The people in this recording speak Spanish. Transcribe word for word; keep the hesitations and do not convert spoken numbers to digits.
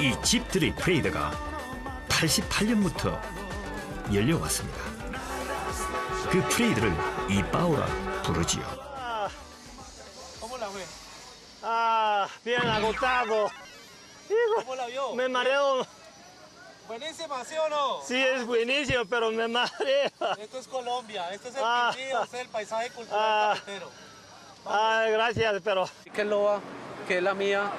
이 집들이 프레이드가 팔십팔 년부터 열려왔습니다. 그 프레이드를 이빠오라 부르지요. 아, bien agotado. ¿Cómo la vio? Me mareo. Buenísima, ¿sí o no? Sí, es buenísimo, pero me mareo. Esto es Colombia, esto es el Ah. Quindío, este es el paisaje cultural Ah. cafetero. Ah, gracias, pero... ¿Qué es loba? ¿Qué es la mía?